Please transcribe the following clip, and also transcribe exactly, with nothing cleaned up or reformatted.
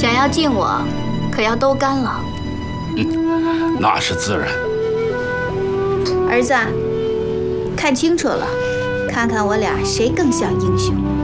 想要敬我，可要都干了。 嗯，那是自然。 儿子，看清楚了，看看我俩谁更像英雄。